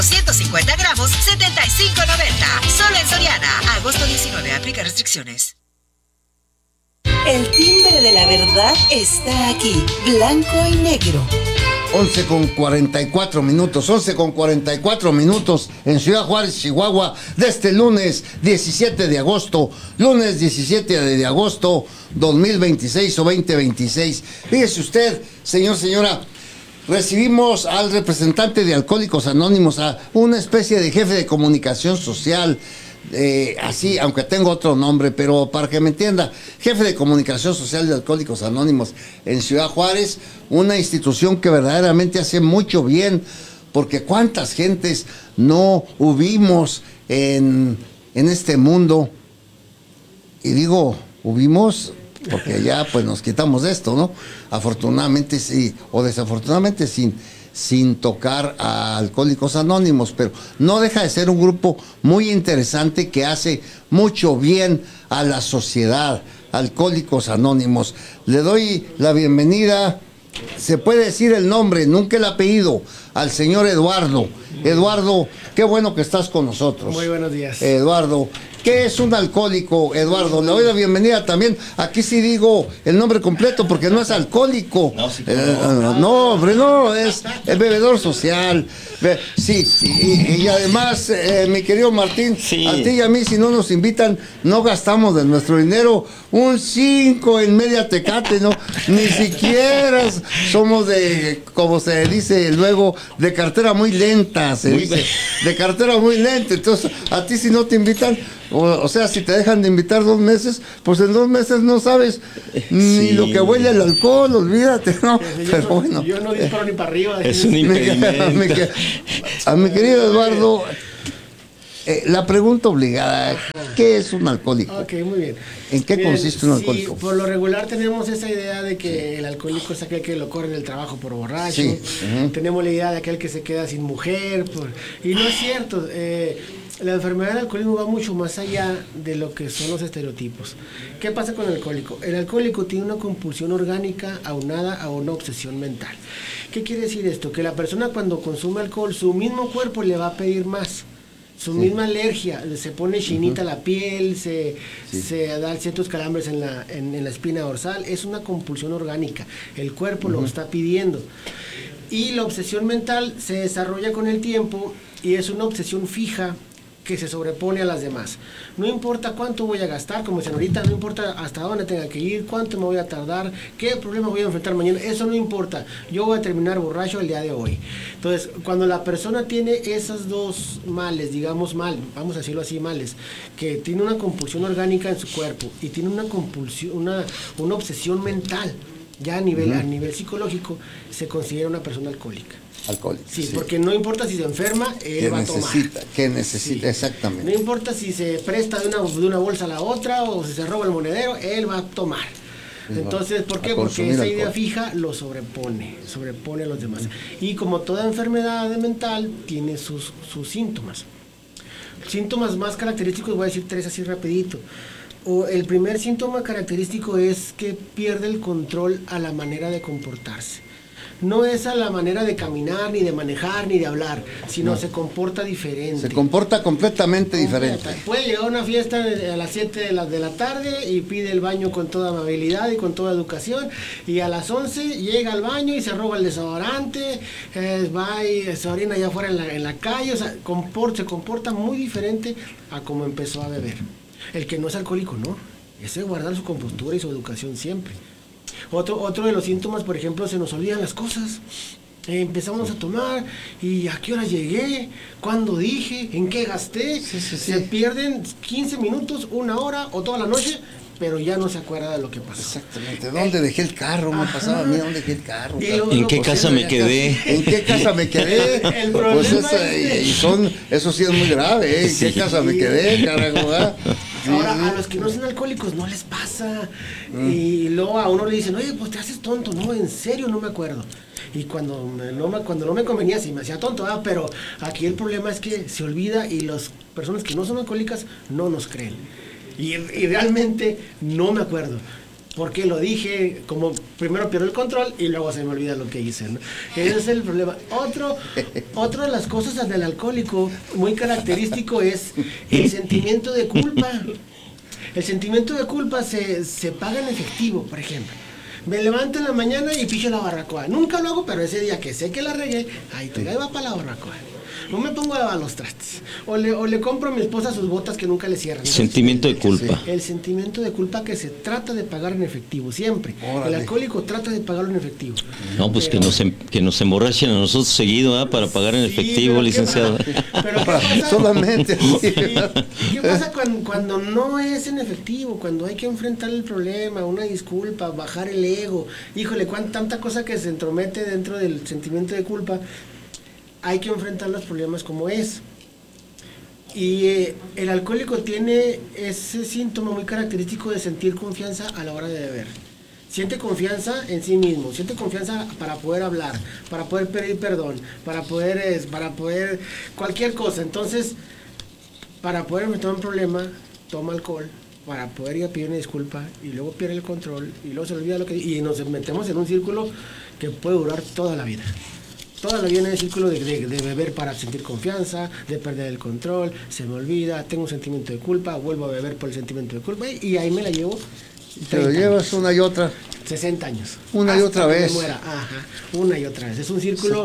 150 gramos, $75.90. Solo en Soriana. Agosto 19. Aplica restricciones. El timbre de la verdad está aquí, blanco y negro. 11:44 minutos en Ciudad Juárez, Chihuahua, de este lunes 17 de agosto, 2026 o 2026. Fíjese usted, señora, recibimos al representante de Alcohólicos Anónimos, a una especie de jefe de comunicación social, así, aunque tengo otro nombre, pero para que me entienda, jefe de comunicación social de Alcohólicos Anónimos en Ciudad Juárez, una institución que verdaderamente hace mucho bien, porque cuántas gentes no hubimos en este mundo, y digo, hubimos porque ya pues nos quitamos de esto, ¿no? Afortunadamente sí, o desafortunadamente sin tocar a Alcohólicos Anónimos, pero no deja de ser un grupo muy interesante que hace mucho bien a la sociedad. Alcohólicos Anónimos. Le doy la bienvenida, se puede decir el nombre, nunca el apellido, al señor Eduardo. Eduardo, qué bueno que estás con nosotros. Muy buenos días. Eduardo, ¿qué es un alcohólico, Eduardo? Le doy la bienvenida también. Aquí sí digo el nombre completo porque no es alcohólico. No, sí, no, hombre, no, es el bebedor social. Sí, y además, mi querido Martín, sí, a ti y a mí, si no nos invitan, no gastamos de nuestro dinero un 5 en media Tecate, ¿no? Ni siquiera somos de, como se dice luego, de cartera muy lenta, de cartera muy lenta. Entonces, a ti si no te invitan, o sea, si te dejan de invitar 2 meses, pues en 2 meses no sabes ni lo que huele el alcohol, olvídate, ¿no? Pero bueno. Yo no disparo ni para arriba. Es un impedimento. A mi querido Eduardo, la pregunta obligada, ¿qué es un alcohólico? Ok, muy bien. ¿En qué consiste un alcohólico? Por lo regular tenemos esa idea de que el alcohólico es aquel que lo corre en el trabajo por borracho. Sí. Tenemos la idea de aquel que se queda sin mujer. Y no es cierto. La enfermedad del alcoholismo va mucho más allá de lo que son los estereotipos. ¿Qué pasa con el alcohólico? El alcohólico tiene una compulsión orgánica aunada a una obsesión mental. ¿Qué quiere decir esto? Que la persona cuando consume alcohol, su mismo cuerpo le va a pedir más. Su misma alergia, se pone chinita la piel, se da ciertos calambres en la espina dorsal. Es una compulsión orgánica. El cuerpo lo está pidiendo. Y la obsesión mental se desarrolla con el tiempo y es una obsesión fija que se sobrepone a las demás. No importa cuánto voy a gastar, como dicen ahorita, no importa hasta dónde tenga que ir, cuánto me voy a tardar, qué problema voy a enfrentar mañana, eso no importa. Yo voy a terminar borracho el día de hoy. Entonces, cuando la persona tiene esos dos males, digamos vamos a decirlo así, males, que tiene una compulsión orgánica en su cuerpo y tiene una compulsión, una obsesión mental, ya a nivel psicológico, se considera una persona alcohólica. Alcohólico. Sí, porque no importa si se enferma, él va a tomar. Que necesita, exactamente. No importa si se presta de una bolsa a la otra o si se roba el monedero, él va a tomar. Entonces, ¿por qué? Porque esa idea fija lo sobrepone a los demás. Y como toda enfermedad mental, tiene sus síntomas. Síntomas más característicos, voy a decir 3 así rapidito. El primer síntoma característico es que pierde el control a la manera de comportarse. No es a la manera de caminar, ni de manejar, ni de hablar, sino se comporta diferente. Se comporta completamente diferente. Puede llegar a una fiesta a las 7 de la tarde y pide el baño con toda amabilidad y con toda educación, y a las 11 llega al baño y se roba el desodorante, va y se orina allá afuera en la calle, o sea, se comporta muy diferente a como empezó a beber. El que no es alcohólico, no. Es de guardar su compostura y su educación siempre. Otro de los síntomas, por ejemplo, se nos olvidan las cosas. Empezamos a tomar y a qué hora llegué, cuándo dije, en qué gasté. Se pierden 15 minutos, 1 hora o toda la noche, pero ya no se acuerda de lo que pasó. Exactamente. ¿Dónde dejé el carro? Me pasaba a mí, ¿dónde dejé el carro? ¿En qué casa me quedé? ¿En qué casa me quedé? El problema eso sí es muy grave, ¿eh? ¿En qué casa me quedé, carajo? Ahora, a los que no son alcohólicos no les pasa. Y luego a uno le dicen, oye, pues te haces tonto. No, en serio no me acuerdo. Y cuando no me convenía, sí me hacía tonto, pero aquí el problema es que se olvida y las personas que no son alcohólicas no nos creen. Y realmente no me acuerdo. ¿Por qué lo dije? Como primero pierdo el control y luego se me olvida lo que hice, ¿no? Ese es el problema. Otro de las cosas del alcohólico muy característico es el sentimiento de culpa. El sentimiento de culpa se paga en efectivo, por ejemplo. Me levanto en la mañana y picho la barbacoa. Nunca lo hago, pero ese día que sé que la regué, ahí va para la barbacoa. No me pongo a lavar los trastes. O le compro a mi esposa sus botas que nunca le cierran. Sentimiento de culpa. El sentimiento de culpa que se trata de pagar en efectivo, siempre. Órale. El alcohólico trata de pagarlo en efectivo. No, pues pero, que nos emborrachen a nosotros seguido, para pagar en efectivo, pero licenciado. Pero ¿qué pasa? Solamente. ¿Qué pasa cuando no es en efectivo? Cuando hay que enfrentar el problema, una disculpa, bajar el ego. Híjole, tanta cosa que se entromete dentro del sentimiento de culpa. Hay que enfrentar los problemas como es. Y el alcohólico tiene ese síntoma muy característico de sentir confianza a la hora de beber. Siente confianza en sí mismo, siente confianza para poder hablar, para poder pedir perdón, para poder cualquier cosa. Entonces, para poder enfrentar un problema, toma alcohol, para poder ir a pedir una disculpa, y luego pierde el control, y luego se olvida lo que dice, y nos metemos en un círculo que puede durar toda la vida. Toda la vida en el círculo de beber para sentir confianza, de perder el control, se me olvida, tengo un sentimiento de culpa, vuelvo a beber por el sentimiento de culpa y ahí me la llevo. Te lo llevas una y otra. 60 años. Una y otra vez. Ajá, una y otra vez. Es un círculo,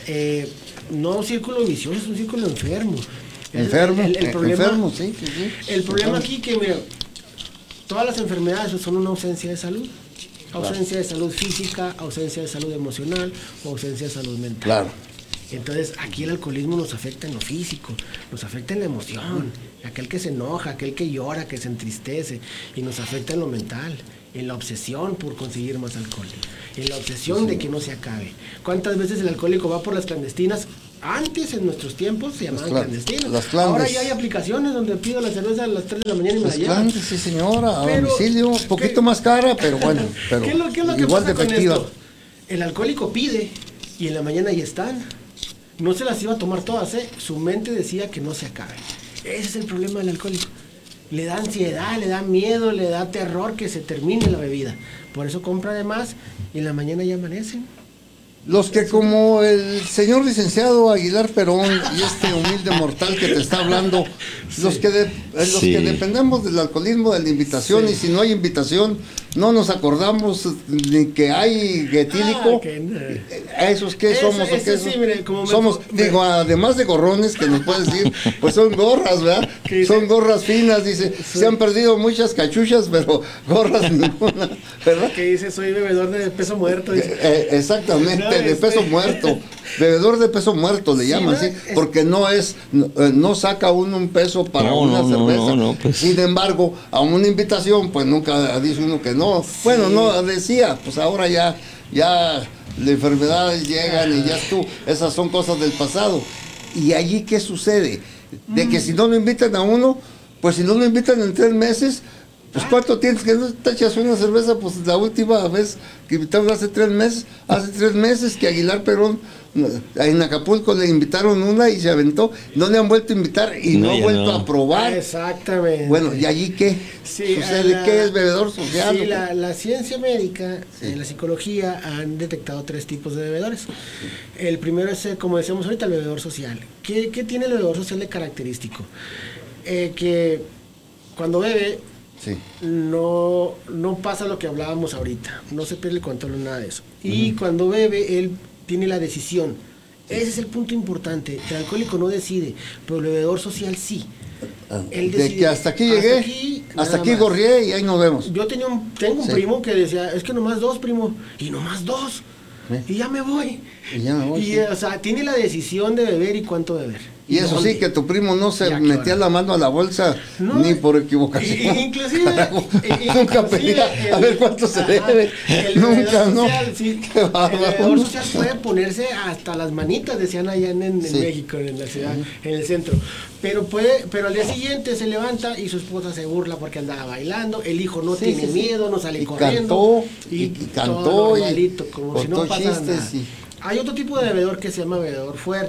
no un círculo vicioso, es un círculo enfermo. Enfermo, el problema, enfermo, sí. El problema aquí que, mira, todas las enfermedades son una ausencia de salud. Ausencia de salud física, ausencia de salud emocional o ausencia de salud mental. Claro. Entonces, aquí el alcoholismo nos afecta en lo físico, nos afecta en la emoción, aquel que se enoja, aquel que llora, que se entristece, y nos afecta en lo mental, en la obsesión por conseguir más alcohol, en la obsesión de que no se acabe. ¿Cuántas veces el alcohólico va por las clandestinas? Antes, en nuestros tiempos, se llamaban clandestinas. Ahora ya hay aplicaciones donde pido la cerveza a las 3 de la mañana y me la llevan. Clandes, sí señora, a domicilio, un poquito más cara, pero bueno, pero ¿qué es lo que igual pasa de efectiva. con esto? El alcohólico pide y en la mañana ya están. No se las iba a tomar todas, su mente decía que no se acabe. Ese es el problema del alcohólico. Le da ansiedad, le da miedo, le da terror que se termine la bebida. Por eso compra de más y en la mañana ya amanecen. Los que como el señor licenciado Aguilar Perón y este humilde mortal que te está hablando, los que dependemos del alcoholismo, de la invitación, y si no hay invitación, no nos acordamos ni que hay etílico. ¿Esos qué somos? ¿O qué sí, mire, somos? Digo, además de gorrones, que nos puedes decir, pues son gorras, ¿verdad? Son gorras finas, dice. Sí. Se han perdido muchas cachuchas, pero gorras ninguna, ¿verdad? Que dice, soy bebedor de peso muerto. Dice. Exactamente, de peso muerto. Bebedor de peso muerto le llaman, ¿sí? Porque no saca uno un peso para una cerveza. Pues. Sin embargo, a una invitación, pues nunca dice uno que no. Sí. Bueno, no decía, pues ahora ya las enfermedades llegan y ya estuvo. Esas son cosas del pasado. ¿Y allí qué sucede? De que si no lo invitan a uno, pues si no lo invitan en 3 meses, pues ¿cuánto tienes que no te echas una cerveza? Pues la última vez que invitaron hace 3 meses que Aguilar Perón en Acapulco le invitaron una y se aventó, no le han vuelto a invitar y no ha vuelto a probar. Exactamente. Bueno, ¿y allí qué sucede? ¿Qué es bebedor social? Sí, la ciencia médica, la psicología han detectado 3 tipos de bebedores. El primero es, como decíamos ahorita, el bebedor social. ¿Qué tiene el bebedor social de característico? Que cuando bebe no pasa lo que hablábamos ahorita, no se pierde el control en nada de eso. Y cuando bebe, él tiene la decisión. Ese es el punto importante. El alcohólico no decide, pero el bebedor social sí. Él decide, de que hasta aquí llegué, hasta aquí gorrié y ahí nos vemos. Yo tengo un primo que decía, es que nomás 2, primo, y nomás 2, y ya me voy. Y o sea, tiene la decisión de beber y cuánto beber. Y eso sí, que tu primo no se metía la mano a la bolsa ni por equivocación. Inclusive nunca pedía a ver cuánto se debe. Nunca, ¿no? El bebedor social puede ponerse hasta las manitas, decían allá en México, en la ciudad, en el centro. Pero al día siguiente se levanta y su esposa se burla porque andaba bailando. El hijo no tiene miedo, no sale corriendo. Cantó y como si no pasara nada. Hay otro tipo de bebedor que se llama bebedor fuerte.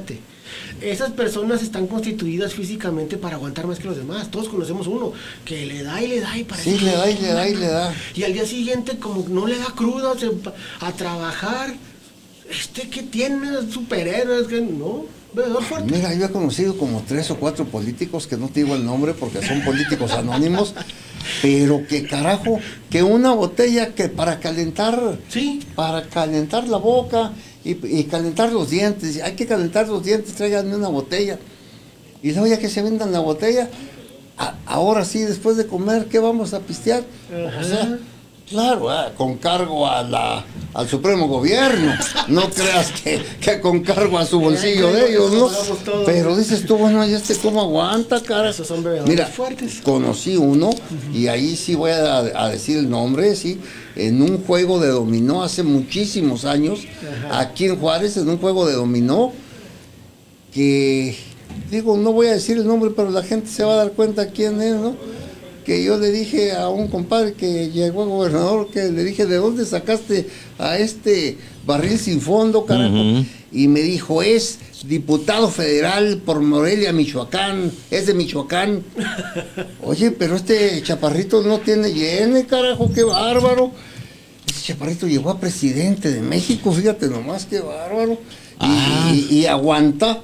Esas personas están constituidas físicamente para aguantar más que los demás. Todos conocemos uno que le da y le da y parece Sí, le da y le da y le da. y al día siguiente como no le da cruda a trabajar. ¿Qué tiene? Superhéroes, que no, bebedor fuerte. Mira, yo he conocido como 3 o 4 políticos, que no te digo el nombre porque son políticos anónimos, pero que carajo, que una botella que para calentar la boca y calentar los dientes, hay que calentar los dientes, tráiganme una botella. Y luego ya que se vendan la botella, ahora sí, después de comer, ¿qué vamos a pistear? Ajá. O sea, claro, con cargo al Supremo Gobierno. No creas que con cargo a su bolsillo de ellos, ¿no? Pero dices tú, bueno, ¿y cómo aguanta, cara? Esos son bebedores Mira, fuertes. conocí uno, y ahí sí voy a decir el nombre, sí, en un juego de dominó hace muchísimos años, aquí en Juárez, en un juego de dominó, que, digo, no voy a decir el nombre, pero la gente se va a dar cuenta quién es, ¿no? Que yo le dije a un compadre que llegó a gobernador, que le dije, ¿de dónde sacaste a este barril sin fondo, carajo? Y me dijo, es diputado federal por Morelia, Michoacán, es de Michoacán. Oye, pero este chaparrito no tiene llene, carajo, qué bárbaro. Ese chaparrito llegó a presidente de México, fíjate nomás, qué bárbaro. Y aguanta,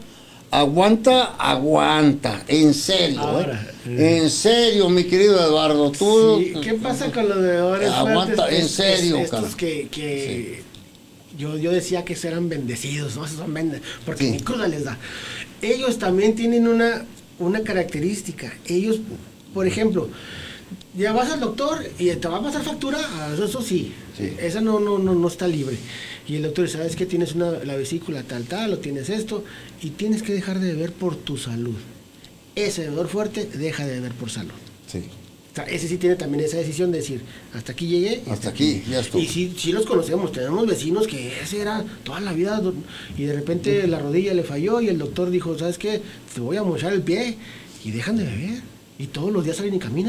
en serio. Ahora, en serio, mi querido Eduardo, tú... Sí, ¿qué pasa con los bebedores aguanta, fuertes? en serio, estos cara. que yo decía que eran bendecidos, ¿no? Esos son porque Sí. ni cruda les da. Ellos también tienen una característica. Ellos, por ejemplo, ya vas al doctor y te va a pasar factura, eso sí. Esa no está libre. Y el doctor, ¿sabes qué? Tienes la vesícula tal, o tienes esto, y tienes que dejar de beber por tu salud. Ese bebedor fuerte deja de beber por salud. Sí. O sea, ese sí tiene también esa decisión de decir, hasta aquí llegué. Hasta aquí, ya estuvo. Y sí los conocemos, tenemos vecinos que ese era toda la vida, y de repente la rodilla le falló y el doctor dijo, ¿sabes qué? Te voy a mochar el pie, y dejan de beber. Y todos los días salen y caminan.